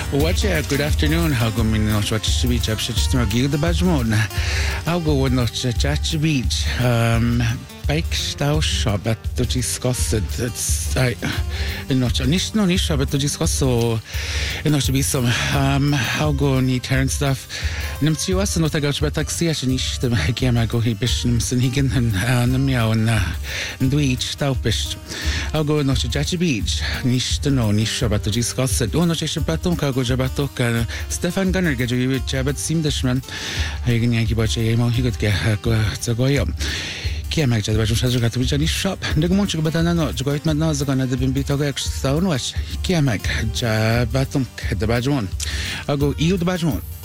Watcha, good afternoon. How go me no watch the beach? I've such a gig the badge mode. How go with not chat the beach? Bike stau shop at the discussed. It's not no shop at the discuss so not to be some how go need turn stuff. Nimt you us not a gauch but taxi as nish the game I go he bisham sin higgin and meow and dweech stau bish. How go not to chat the beach? Nish to no nish shop at the discuss it. Oh, no, Jason Baton, Kago Jabatok, Stefan Gunner, get you with Jabbat Simdishman. I can Yankee Bache, he could get to go up. Kiemeg Jabbat has to be shop. The Monchuk Batana, to go it Madnaz, gonna have been bit of extra stone watch. Kiemeg Jabatum, the badge one. I'll go you the badge one.